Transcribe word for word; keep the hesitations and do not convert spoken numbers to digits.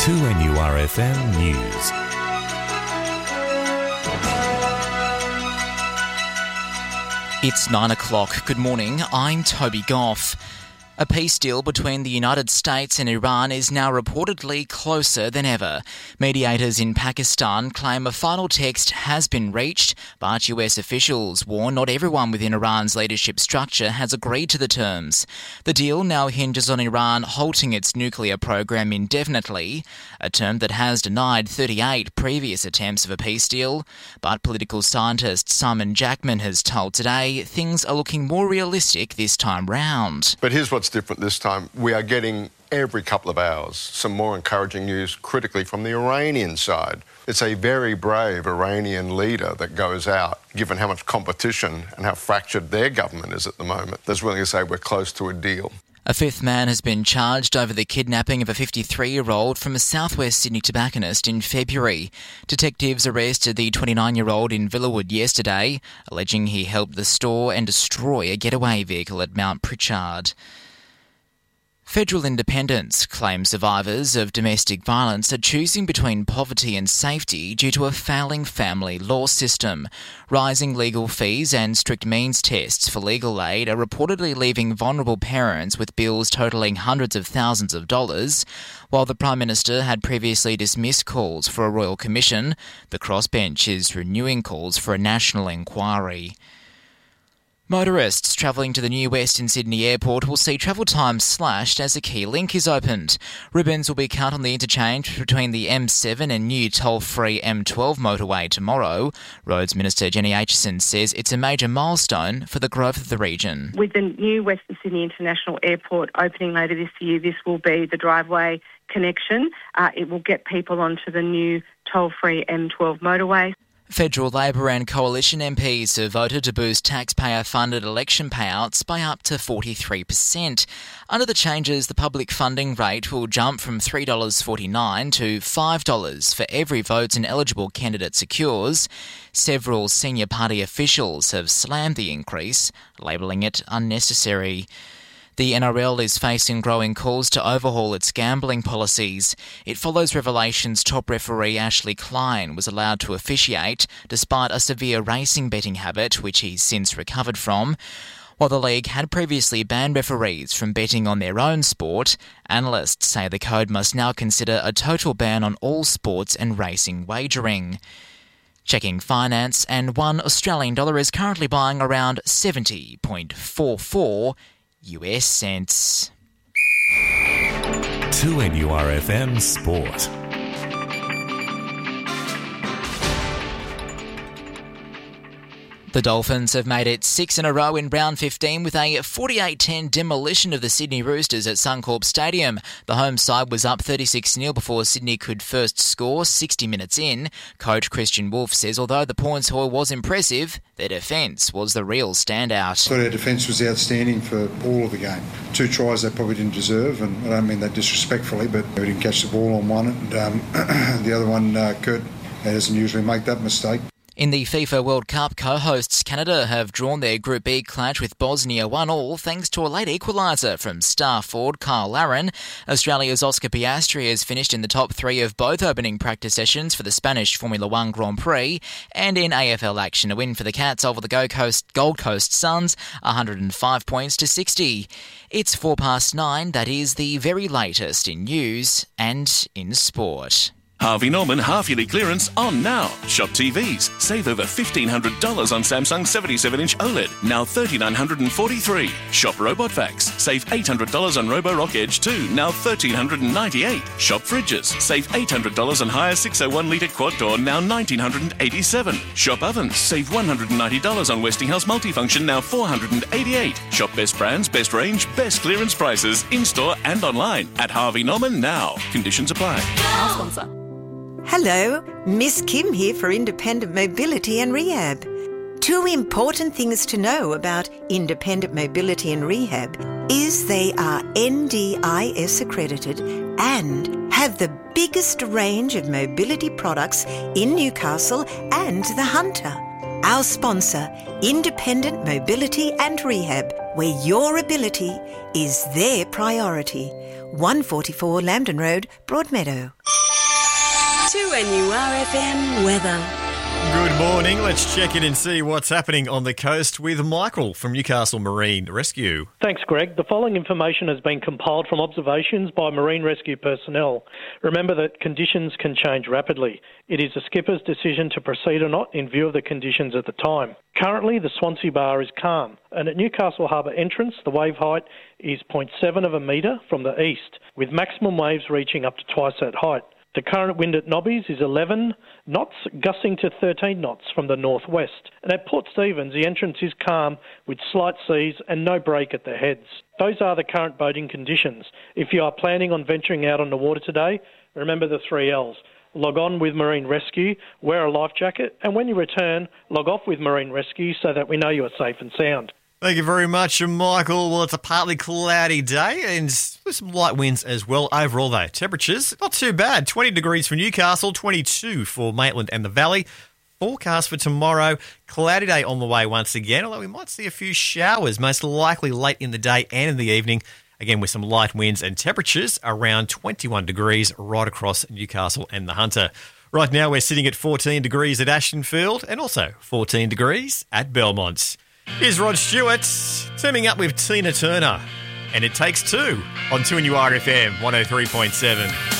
two N U R F M News. It's nine o'clock. Good morning. I'm Toby Goff. A peace deal between the United States and Iran is now reportedly closer than ever. Mediators in Pakistan claim a final text has been reached, but U S officials warn not everyone within Iran's leadership structure has agreed to the terms. The deal now hinges on Iran halting its nuclear program indefinitely, a term that has denied thirty-eight previous attempts of a peace deal. But political scientist Simon Jackman has told Today things are looking more realistic this time round. But here's what's different this time. We are getting every couple of hours some more encouraging news critically from the Iranian side. It's a very brave Iranian leader that goes out, given how much competition and how fractured their government is at the moment, that's willing to say we're close to a deal. A fifth man has been charged over the kidnapping of a fifty-three-year-old from a southwest Sydney tobacconist in February. Detectives arrested the twenty-nine-year-old in Villawood yesterday, alleging he helped the store and destroy a getaway vehicle at Mount Pritchard. Federal independents claim survivors of domestic violence are choosing between poverty and safety due to a failing family law system. Rising legal fees and strict means tests for legal aid are reportedly leaving vulnerable parents with bills totalling hundreds of thousands of dollars. While the Prime Minister had previously dismissed calls for a royal commission, the crossbench is renewing calls for a national inquiry. Motorists travelling to the new Western Sydney Airport will see travel times slashed as a key link is opened. Ribbons will be cut on the interchange between the M seven and new toll-free M twelve motorway tomorrow. Roads Minister Jenny Aitchison says it's a major milestone for the growth of the region. With the new Western Sydney International Airport opening later this year, this will be the driveway connection. Uh, it will get people onto the new toll-free M twelve motorway. Federal Labor and Coalition M Ps have voted to boost taxpayer-funded election payouts by up to forty-three percent. Under the changes, the public funding rate will jump from three dollars forty-nine to five dollars for every vote an eligible candidate secures. Several senior party officials have slammed the increase, labelling it unnecessary. The N R L is facing growing calls to overhaul its gambling policies. It follows revelations top referee Ashley Klein was allowed to officiate despite a severe racing betting habit, which he's since recovered from. While the league had previously banned referees from betting on their own sport, analysts say the code must now consider a total ban on all sports and racing wagering. Checking finance, and one Australian dollar is currently buying around seventy point four four U S cents. two N U R F M Sport. The Dolphins have made it six in a row in round fifteen with a forty-eight ten demolition of the Sydney Roosters at Suncorp Stadium. The home side was up thirty-six nil before Sydney could first score sixty minutes in. Coach Christian Wolf says although the points haul was impressive, their defence was the real standout. I thought our defence was outstanding for all of the game. Two tries they probably didn't deserve, and I don't mean that disrespectfully, but we didn't catch the ball on one. And um, the other one, uh, Kurt, doesn't usually make that mistake. In the FIFA World Cup, co-hosts Canada have drawn their Group B clash with Bosnia one all thanks to a late equaliser from star forward Kyle Larin. Australia's Oscar Piastri has finished in the top three of both opening practice sessions for the Spanish Formula One Grand Prix. And in A F L action, a win for the Cats over the Gold Coast, Gold Coast Suns, one hundred five points to sixty. It's four past nine. That is the very latest in news and in sport. Harvey Norman half-yearly clearance on now. Shop T Vs. Save over fifteen hundred dollars on Samsung seventy-seven inch OLED, now three thousand nine hundred forty-three dollars. Shop Robot Vacs. Save eight hundred dollars on Roborock Edge two, now one thousand three hundred ninety-eight dollars. Shop Fridges. Save eight hundred dollars on Haier six oh one litre quad door, now one thousand nine hundred eighty-seven dollars. Shop Ovens. Save one hundred ninety dollars on Westinghouse Multifunction, now four hundred eighty-eight dollars. Shop best brands, best range, best clearance prices, in-store and online at Harvey Norman now. Conditions apply. Our sponsor. Hello, Miss Kim here for Independent Mobility and Rehab. Two important things to know about Independent Mobility and Rehab is they are N D I S accredited and have the biggest range of mobility products in Newcastle and the Hunter. Our sponsor, Independent Mobility and Rehab, where your ability is their priority. one forty-four Lambton Road, Broadmeadow. two N U R F M weather. Good morning. Let's check in and see what's happening on the coast with Michael from Newcastle Marine Rescue. Thanks, Greg. The following information has been compiled from observations by Marine Rescue personnel. Remember that conditions can change rapidly. It is the skipper's decision to proceed or not in view of the conditions at the time. Currently, the Swansea Bar is calm, and at Newcastle Harbour entrance, the wave height is zero point seven of a metre from the east, with maximum waves reaching up to twice that height. The current wind at Nobby's is eleven knots, gusting to thirteen knots from the northwest. And at Port Stephens, the entrance is calm with slight seas and no break at the heads. Those are the current boating conditions. If you are planning on venturing out on the water today, remember the three L's. Log on with Marine Rescue, wear a life jacket, and when you return, log off with Marine Rescue so that we know you are safe and sound. Thank you very much, Michael. Well, it's a partly cloudy day and with some light winds as well. Overall, though, temperatures not too bad. twenty degrees for Newcastle, twenty-two for Maitland and the Valley. Forecast for tomorrow, cloudy day on the way once again, although we might see a few showers, most likely late in the day and in the evening. Again, with some light winds and temperatures around twenty-one degrees right across Newcastle and the Hunter. Right now, we're sitting at fourteen degrees at Ashtonfield and also fourteen degrees at Belmont. Here's Rod Stewart teaming up with Tina Turner, and It Takes Two on two N U R F M one oh three point seven.